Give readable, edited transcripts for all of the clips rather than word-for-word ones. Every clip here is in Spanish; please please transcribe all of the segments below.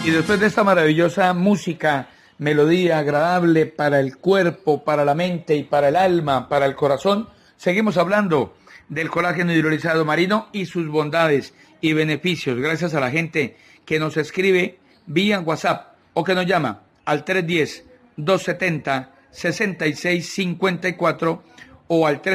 Y después de esta maravillosa música, melodía agradable para el cuerpo, para la mente y para el alma, para el corazón, seguimos hablando del colágeno hidrolizado marino y sus bondades y beneficios, gracias a la gente que nos escribe vía WhatsApp o que nos llama al 310-270-6654 o al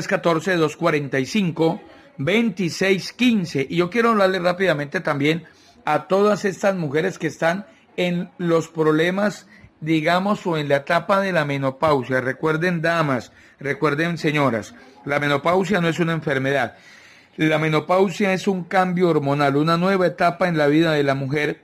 314-245-2615. Y yo quiero hablarle rápidamente también a todas estas mujeres que están en los problemas, digamos, o en la etapa de la menopausia. Recuerden, damas, recuerden, señoras, la menopausia no es una enfermedad. La menopausia es un cambio hormonal, una nueva etapa en la vida de la mujer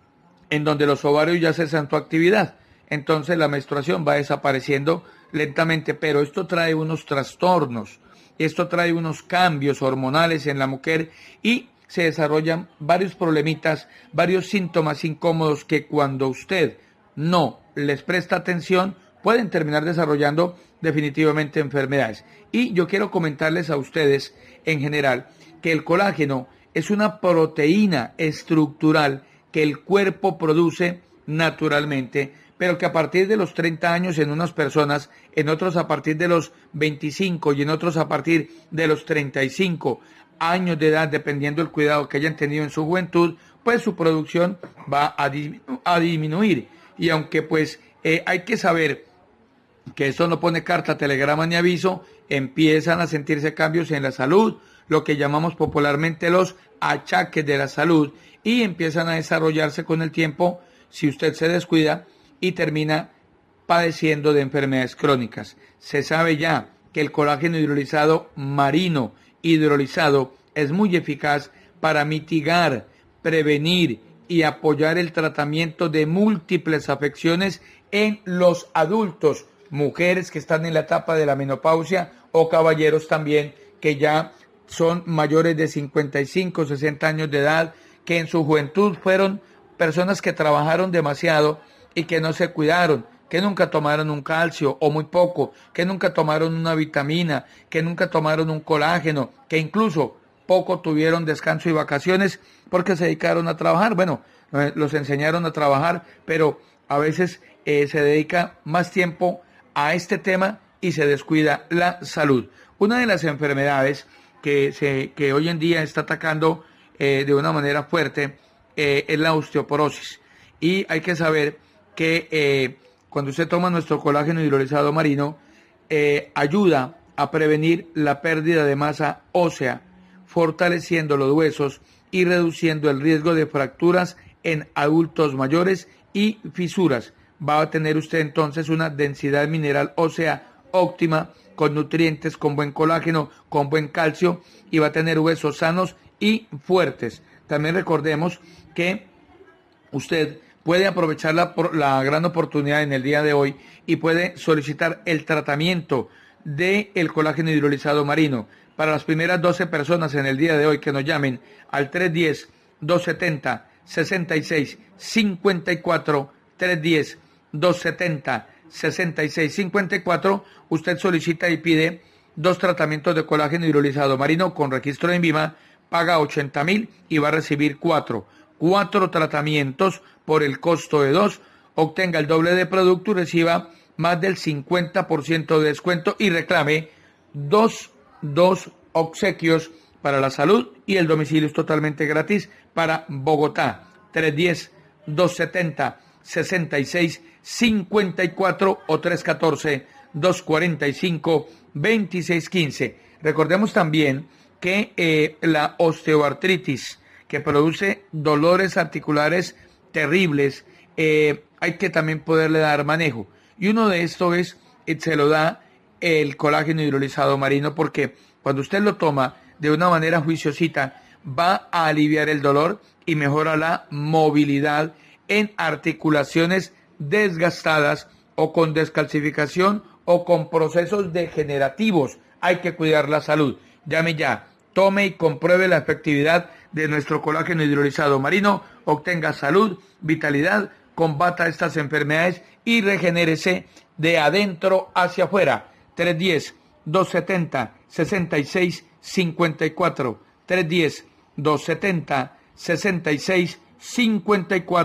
en donde los ovarios ya cesan su actividad. Entonces la menstruación va desapareciendo lentamente, pero esto trae unos trastornos, esto trae unos cambios hormonales en la mujer y se desarrollan varios problemitas, varios síntomas incómodos que cuando usted no les presta atención pueden terminar desarrollando definitivamente enfermedades. Y yo quiero comentarles a ustedes en general que el colágeno es una proteína estructural que el cuerpo produce naturalmente, pero que a partir de los 30 años en unas personas, en otros a partir de los 25 y en otros a partir de los 35 años de edad, dependiendo del cuidado que hayan tenido en su juventud, pues su producción va a disminuir. Y aunque pues hay que saber que esto no pone carta, telegrama ni aviso, empiezan a sentirse cambios en la salud, lo que llamamos popularmente los achaques de la salud, y empiezan a desarrollarse con el tiempo si usted se descuida y termina padeciendo de enfermedades crónicas. Se sabe ya que el colágeno hidrolizado marino hidrolizado es muy eficaz para mitigar, prevenir y apoyar el tratamiento de múltiples afecciones en los adultos, mujeres que están en la etapa de la menopausia o caballeros también que ya son mayores de 55, 60 años de edad, que en su juventud fueron personas que trabajaron demasiado y que no se cuidaron, que nunca tomaron un calcio o muy poco, que nunca tomaron una vitamina, que nunca tomaron un colágeno, que incluso poco tuvieron descanso y vacaciones porque se dedicaron a trabajar. Bueno, los enseñaron a trabajar, pero a veces se dedica más tiempo a este tema y se descuida la salud. Una de las enfermedades que hoy en día está atacando de una manera fuerte es la osteoporosis. Y hay que saber que cuando usted toma nuestro colágeno hidrolizado marino, ayuda a prevenir la pérdida de masa ósea, fortaleciendo los huesos y reduciendo el riesgo de fracturas en adultos mayores y fisuras. Va a tener usted entonces una densidad mineral ósea óptima, con nutrientes, con buen colágeno, con buen calcio, y va a tener huesos sanos y fuertes. También recordemos que usted puede aprovechar la gran oportunidad en el día de hoy y puede solicitar el tratamiento del colágeno hidrolizado marino. Para las primeras 12 personas en el día de hoy que nos llamen al 310-270-6654, 310-270-6654, usted solicita y pide 2 tratamientos de colágeno hidrolizado marino con registro en INVIMA, paga 80,000 y va a recibir 4 tratamientos por el costo de 2, obtenga el doble de producto y reciba más del 50% de descuento y reclame dos obsequios para la salud, y el domicilio es totalmente gratis para Bogotá. 310-270-6654 o 314-245-2615. Recordemos también que la osteoartritis, que produce dolores articulares terribles, hay que también poderle dar manejo. Y uno de estos se lo da el colágeno hidrolizado marino, porque cuando usted lo toma de una manera juiciosita, va a aliviar el dolor y mejora la movilidad en articulaciones desgastadas o con descalcificación o con procesos degenerativos. Hay que cuidar la salud. Llame ya, tome y compruebe la efectividad de nuestro colágeno hidrolizado marino, obtenga salud, vitalidad, combata estas enfermedades y regenérese de adentro hacia afuera. 310-270-6654, 310-270-6654.